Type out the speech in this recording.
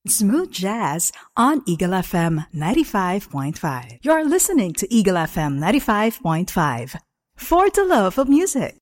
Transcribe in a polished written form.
Smooth Jazz on Eagle FM 95.5. You're listening to Eagle FM 95.5. For the love of music.